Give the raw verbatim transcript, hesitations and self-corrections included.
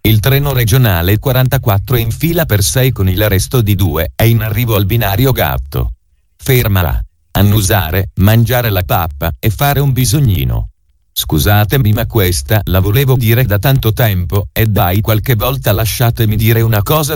Il treno regionale quarantaquattro in fila per sei con il resto di due è in arrivo al binario gatto. Fermala. Annusare, mangiare la pappa e fare un bisognino. Scusatemi, ma questa la volevo dire da tanto tempo, e dai, qualche volta lasciatemi dire una cosa